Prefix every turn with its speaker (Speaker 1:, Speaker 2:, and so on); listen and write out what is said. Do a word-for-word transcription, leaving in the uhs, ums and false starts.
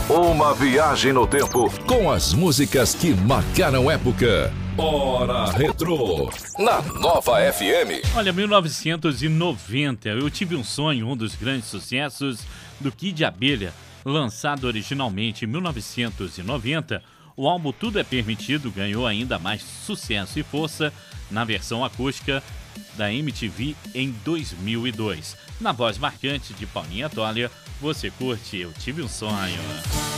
Speaker 1: Uma viagem no tempo com as músicas que marcaram época. Hora Retrô, na Nova F M.
Speaker 2: Olha, mil novecentos e noventa, Eu Tive um Sonho, um dos grandes sucessos do Kid Abelha. Lançado originalmente em mil novecentos e noventa, o álbum Tudo é Permitido ganhou ainda mais sucesso e força na versão acústica da M T V em dois mil e dois. Na voz marcante de Paulinha Toller, você curte Eu Tive um Sonho.